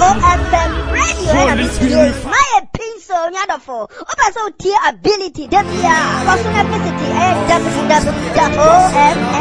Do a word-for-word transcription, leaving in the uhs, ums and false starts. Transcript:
F M radio. My pencil, Yadafo. Opa so tier ability. Debia. Personal visiting. W W W dot O F M.